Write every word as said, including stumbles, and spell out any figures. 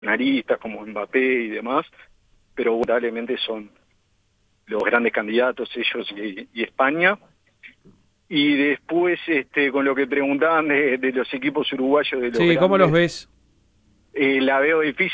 naristas como Mbappé y demás, pero probablemente son los grandes candidatos, ellos y, y España. Y después, este, con lo que preguntaban de, de los equipos uruguayos, de los Sí, ¿cómo los grandes, ves? eh, la veo difícil.